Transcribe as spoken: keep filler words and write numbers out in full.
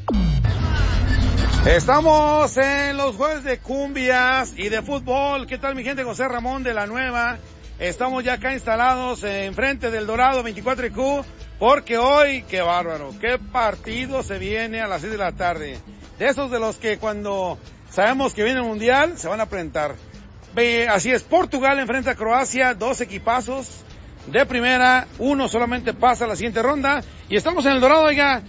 Estamos en los jueves de cumbias y de fútbol. ¿Qué tal mi gente? José Ramón de la Nueva. Estamos ya acá instalados enfrente del Dorado veinticuatro I Q, porque hoy, qué bárbaro, qué partido se viene a las seis de la tarde. De esos de los que cuando sabemos que viene el Mundial, se van a presentar. Así es, Portugal enfrenta a Croacia, dos equipazos de primera, uno solamente pasa a la siguiente ronda, y estamos en el Dorado, oiga.